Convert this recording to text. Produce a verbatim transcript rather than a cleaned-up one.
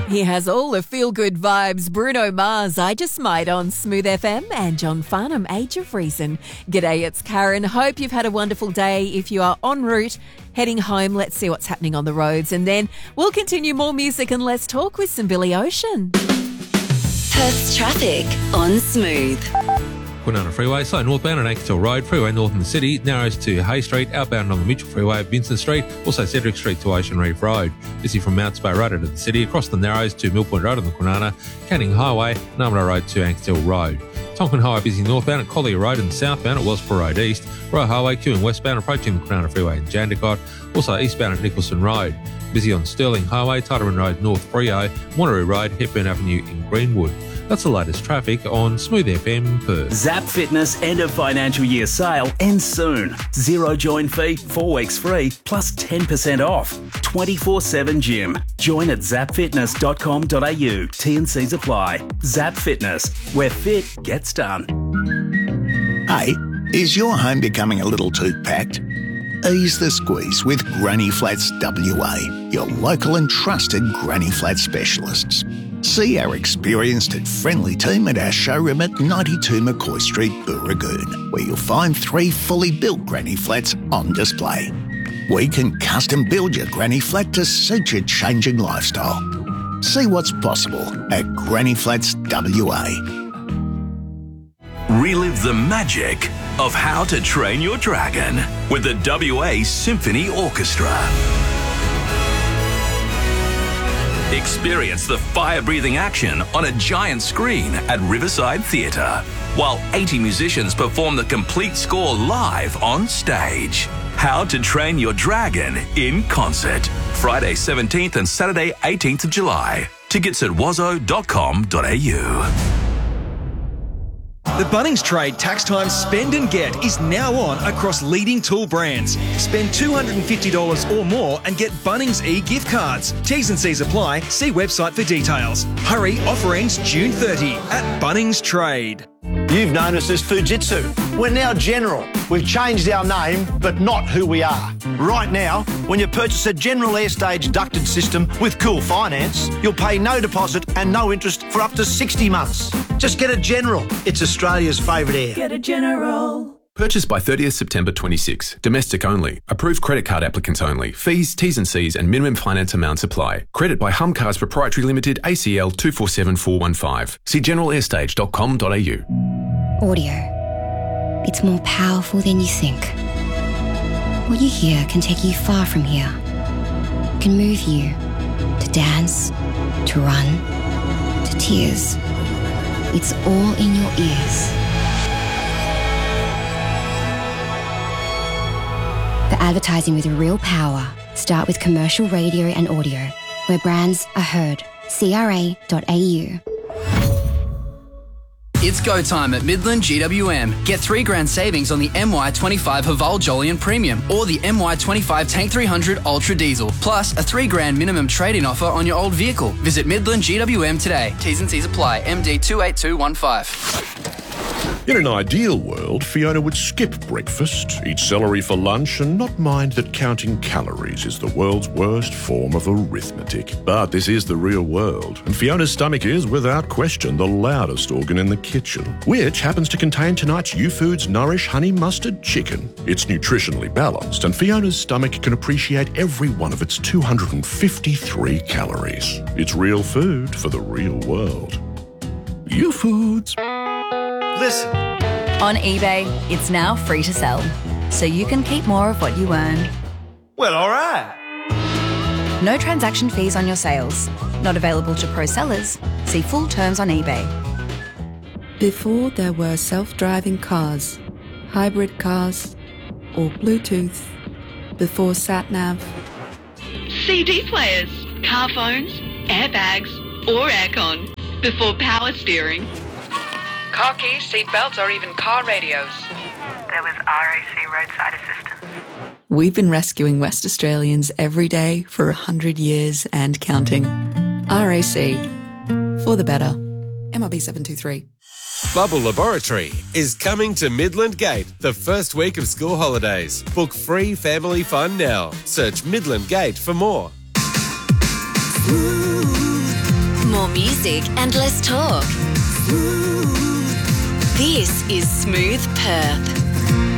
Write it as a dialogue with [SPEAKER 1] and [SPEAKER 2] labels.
[SPEAKER 1] He has all the feel-good vibes. Bruno Mars, I Just Might on Smooth F M, and John Farnham, Age of Reason. G'day, it's Karen. Hope you've had a wonderful day. If you are en route, heading home, let's see what's happening on the roads. And then we'll continue more music and let's talk with some Billy Ocean.
[SPEAKER 2] Perth's traffic on Smooth.
[SPEAKER 3] Kwinana Freeway, so northbound on Ankersall Road, Freeway North in the city, narrows to Hay Street, outbound on the Mitchell Freeway, Vincent Street, also Cedric Street to Ocean Reef Road. Busy from Mounts Bay Road into the city, across the Narrows to Mill Point Road on the Kwinana, Canning Highway, Narmadale Road to Ankersall Road. Tonkin Highway busy northbound at Collier Road and southbound at Wellsborough Road East, Royal Highway queuing westbound approaching the Kwinana Freeway in Jandakot, also eastbound at Nicholson Road. Busy on Stirling Highway, Tideman Road North Freo, Wanneroo Road, Hepburn Avenue in Greenwood. That's the latest traffic on Smooth F M Perth.
[SPEAKER 4] Zap Fitness end of financial year sale ends soon. Zero join fee, four weeks free, plus ten percent off. twenty-four seven gym. Join at zap fitness dot com dot a u. T and C's apply. Zap Fitness, where fit gets done.
[SPEAKER 5] Hey, is your home becoming a little too packed? Ease the squeeze with Granny Flats W A, your local and trusted Granny Flat specialists. See our experienced and friendly team at our showroom at ninety-two McCoy Street, Booragoon, where you'll find three fully built Granny Flats on display. We can custom build your Granny Flat to suit your changing lifestyle. See what's possible at Granny Flats W A.
[SPEAKER 6] Relive the magic of How to Train Your Dragon with the W A Symphony Orchestra. Experience the fire-breathing action on a giant screen at Riverside Theatre, while eighty musicians perform the complete score live on stage. How to Train Your Dragon in concert. Friday seventeenth and Saturday eighteenth of July. Tickets at wazzo dot com dot a u.
[SPEAKER 7] The Bunnings Trade Tax Time Spend and Get is now on across leading tool brands. Spend two hundred fifty dollars or more and get Bunnings e-gift cards. T's and C's apply. See website for details. Hurry, offer ends June thirtieth at Bunnings Trade.
[SPEAKER 8] You've known us as Fujitsu. We're now General. We've changed our name, but not who we are. Right now, when you purchase a General Airstage ducted system with Cool Finance, you'll pay no deposit and no interest for up to sixty months. Just get a General. It's Australia's favourite air.
[SPEAKER 1] Get a General.
[SPEAKER 9] Purchase by thirtieth September twenty-six. Domestic only. Approved credit card applicants only. Fees, T's and C's and minimum finance amounts apply. Credit by Humcars Proprietary Limited, A C L two four seven four one five. See general airstage dot com dot a u.
[SPEAKER 10] Audio. It's more powerful than you think. What you hear can take you far from here. It can move you to dance, to run, to tears. It's all in your ears. The advertising with real power. Start with commercial radio and audio, where brands are heard. C R A dot a u.
[SPEAKER 11] It's go time at Midland G W M. Get three grand savings on the M Y twenty-five Haval Jolyon Premium or the M Y twenty-five Tank three hundred Ultra Diesel, plus a three grand minimum trade-in offer on your old vehicle. Visit Midland G W M today. T's and C's apply. M D two eight two one five.
[SPEAKER 12] In an ideal world, Fiona would skip breakfast, eat celery for lunch, and not mind that counting calories is the world's worst form of arithmetic. But this is the real world, and Fiona's stomach is, without question, the loudest organ in the kitchen, which happens to contain tonight's U-Foods Nourish Honey Mustard Chicken. It's nutritionally balanced, and Fiona's stomach can appreciate every one of its two hundred fifty-three calories. It's real food for the real world. U-Foods.
[SPEAKER 13] Listen. On eBay, it's now free to sell, so you can keep more of what you earn.
[SPEAKER 8] Well, all right.
[SPEAKER 13] No transaction fees on your sales. Not available to pro sellers. See full terms on eBay.
[SPEAKER 14] Before there were self-driving cars, hybrid cars, or Bluetooth, before sat-nav.
[SPEAKER 15] C D players, car phones, airbags, or aircon, before power steering.
[SPEAKER 16] Car keys, seat belts, or even car radios.
[SPEAKER 17] There was R A C roadside assistance.
[SPEAKER 14] We've been rescuing West Australians every day for one hundred years and counting. R A C. For the better. M R B seven two three.
[SPEAKER 18] Bubble Laboratory is coming to Midland Gate the first week of school holidays. Book free family fun now. Search Midland Gate for more.
[SPEAKER 19] Ooh.
[SPEAKER 2] More music and less talk. This is Smooth Perth.